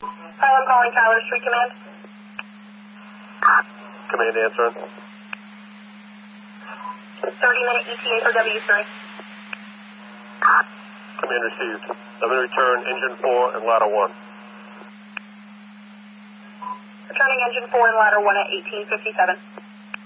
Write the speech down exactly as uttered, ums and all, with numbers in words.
I'm calling Tyler Street Command. Command answering. thirty minute E T A for W three. Command received. Let me return engine four and ladder one. Returning engine four and ladder one at eighteen fifty-seven.